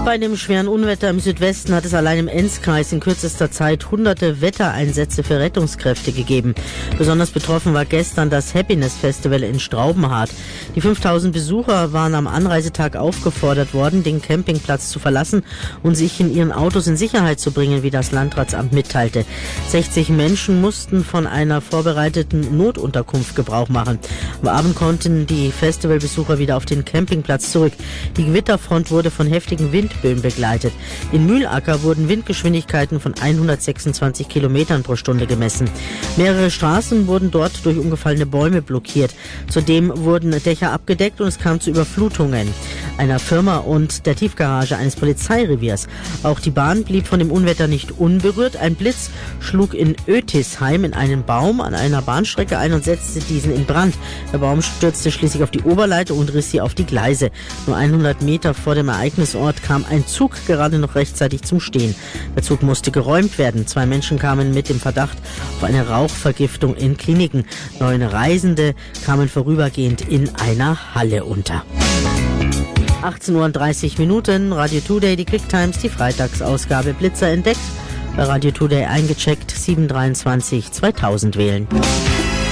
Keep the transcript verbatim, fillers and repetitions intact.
Bei dem schweren Unwetter im Südwesten hat es allein im Enzkreis in kürzester Zeit hunderte Wettereinsätze für Rettungskräfte gegeben. Besonders betroffen war gestern das Happiness Festival in Straubenhardt. Die fünftausend Besucher waren am Anreisetag aufgefordert worden, den Campingplatz zu verlassen und sich in ihren Autos in Sicherheit zu bringen, wie das Landratsamt mitteilte. sechzig Menschen mussten von einer vorbereiteten Notunterkunft Gebrauch machen. Am Abend konnten die Festivalbesucher wieder auf den Campingplatz zurück. Die Gewitterfront wurde von heftigen Windböen begleitet. In Mühlacker wurden Windgeschwindigkeiten von hundertsechsundzwanzig Kilometern pro Stunde gemessen. Mehrere Straßen wurden dort durch umgefallene Bäume blockiert. Zudem wurden Dächer abgedeckt und es kam zu Überflutungen einer Firma und der Tiefgarage eines Polizeireviers. Auch die Bahn blieb von dem Unwetter nicht unberührt. Ein Blitz schlug in Ötisheim in einen Baum an einer Bahnstrecke ein und setzte diesen in Brand. Der Baum stürzte schließlich auf die Oberleitung und riss sie auf die Gleise. Nur hundert Meter vor dem Ereignisort kam ein Zug gerade noch rechtzeitig zum Stehen. Der Zug musste geräumt werden. Zwei Menschen kamen mit dem Verdacht auf eine Rauchvergiftung in Kliniken. Neun Reisende kamen vorübergehend in einer Halle unter. achtzehn Uhr dreißig Minuten, Radio Today, die Quick Times, die Freitagsausgabe. Blitzer entdeckt, bei Radio Today eingecheckt, sieben dreiundzwanzig zweitausend wählen.